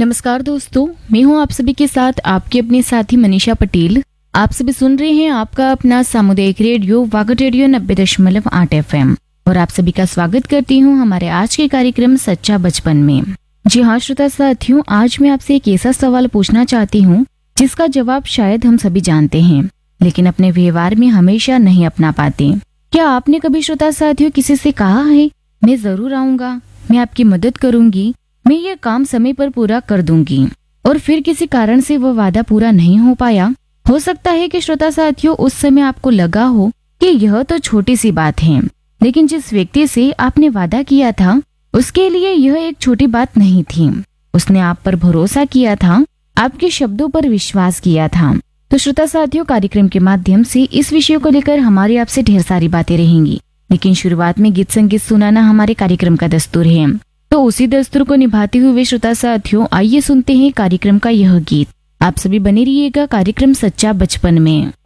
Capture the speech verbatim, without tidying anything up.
नमस्कार दोस्तों, मैं हूं आप सभी के साथ आपकी अपने साथी मनीषा पटेल। आप सभी सुन रहे हैं आपका अपना सामुदायिक रेडियो वागट रेडियो नब्बे दशमलव आठ एफ एम और आप सभी का स्वागत करती हूं हमारे आज के कार्यक्रम सच्चा बचपन में। जी हाँ श्रोता साथियों, आज मैं आपसे एक ऐसा सवाल पूछना चाहती हूँ जिसका जवाब शायद हम सभी जानते हैं, लेकिन अपने व्यवहार में हमेशा नहीं अपना पाते। क्या आपने कभी श्रोता साथियों किसी से कहा है, मैं जरूर आऊंगा, मैं आपकी मदद करूंगी, मैं ये काम समय पर पूरा कर दूंगी, और फिर किसी कारण से वो वादा पूरा नहीं हो पाया? हो सकता है कि श्रोता साथियों उस समय आपको लगा हो कि यह तो छोटी सी बात है, लेकिन जिस व्यक्ति से आपने वादा किया था उसके लिए यह एक छोटी बात नहीं थी। उसने आप पर भरोसा किया था, आपके शब्दों पर विश्वास किया था। तो श्रोता साथियों, कार्यक्रम के माध्यम से इस विषय को लेकर हमारी आपसे ढेर सारी बातें रहेंगी, लेकिन शुरुआत में गीत संगीत सुनाना हमारे कार्यक्रम का दस्तूर है। तो उसी दस्तूर को निभाते हुए श्रोता साथियों, आइए सुनते हैं कार्यक्रम का यह गीत। आप सभी बने रहिएगा कार्यक्रम सच्चा बचपन में।